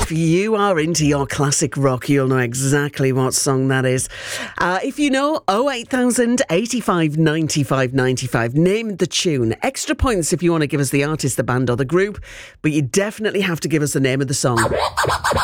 If you are into your classic rock, you'll know exactly what song that is. If you know, 08000 85 95 95. Name the tune. Extra points if you want to give us the artist, the band or the group, but you definitely have to give us the name of the song.